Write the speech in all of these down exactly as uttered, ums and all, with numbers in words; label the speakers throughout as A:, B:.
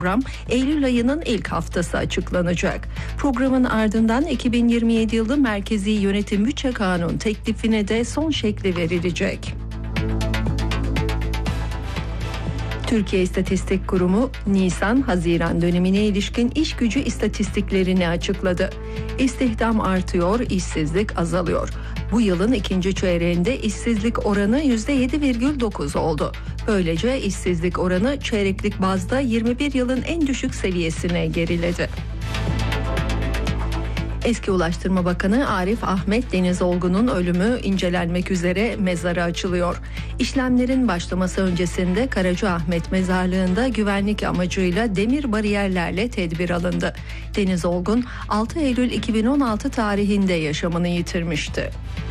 A: Program Eylül ayının ilk haftası açıklanacak. Programın ardından iki bin yirmi yedi yılı Merkezi Yönetim Bütçe Kanunu teklifine de son şekli verilecek. Türkiye İstatistik Kurumu Nisan-Haziran dönemine ilişkin iş gücü istatistiklerini açıkladı. İstihdam artıyor, işsizlik azalıyor. Bu yılın ikinci çeyreğinde işsizlik oranı yüzde yedi virgül dokuz oldu. Böylece işsizlik oranı çeyreklik bazda yirmi bir yılın en düşük seviyesine geriledi. Eski Ulaştırma Bakanı Arif Ahmet Denizolgun'un ölümü incelenmek üzere mezarı açılıyor. İşlemlerin başlaması öncesinde Karacaahmet Mezarlığı'nda güvenlik amacıyla demir bariyerlerle tedbir alındı. Denizolgun altı Eylül iki bin on altı tarihinde yaşamını yitirmişti.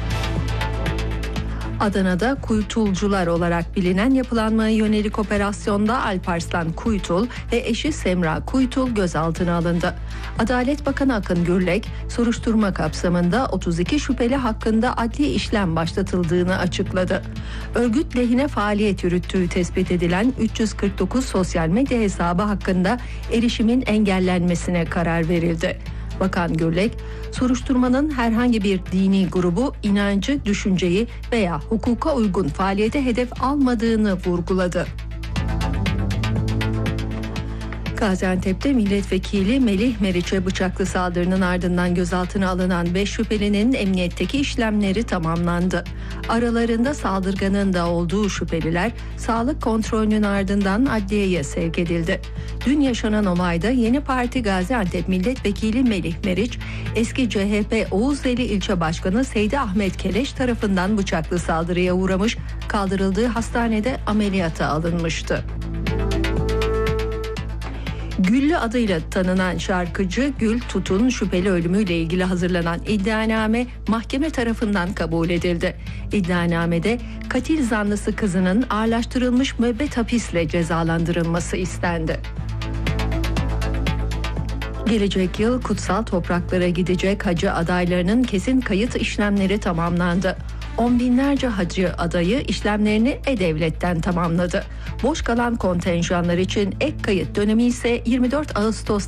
A: Adana'da Kuytulcular olarak bilinen yapılanmaya yönelik operasyonda Alparslan Kuytul ve eşi Semra Kuytul gözaltına alındı. Adalet Bakanı Akın Gürlek, soruşturma kapsamında otuz iki şüpheli hakkında adli işlem başlatıldığını açıkladı. Örgüt lehine faaliyet yürüttüğü tespit edilen üç yüz kırk dokuz sosyal medya hesabı hakkında erişimin engellenmesine karar verildi. Bakan Gürlek, soruşturmanın herhangi bir dini grubu, inancı, düşünceyi veya hukuka uygun faaliyete hedef almadığını vurguladı. Gaziantep'te milletvekili Melih Meriç'e bıçaklı saldırının ardından gözaltına alınan beş şüphelinin emniyetteki işlemleri tamamlandı. Aralarında saldırganın da olduğu şüpheliler sağlık kontrolünün ardından adliyeye sevk edildi. Dün yaşanan olayda Yeni Parti Gaziantep Milletvekili Melih Meriç, eski C H P Oğuzeli İlçe Başkanı Seydi Ahmet Keleş tarafından bıçaklı saldırıya uğramış, kaldırıldığı hastanede ameliyata alınmıştı. Güllü adıyla tanınan şarkıcı Gül Tut'un şüpheli ölümüyle ilgili hazırlanan iddianame mahkeme tarafından kabul edildi. İddianamede katil zanlısı kızının ağırlaştırılmış müebbet hapisle cezalandırılması istendi. Gelecek yıl kutsal topraklara gidecek hacı adaylarının kesin kayıt işlemleri tamamlandı. On binlerce hacı adayı işlemlerini E-Devlet'ten tamamladı. Boş kalan kontenjanlar için ek kayıt dönemi ise yirmi dört Ağustos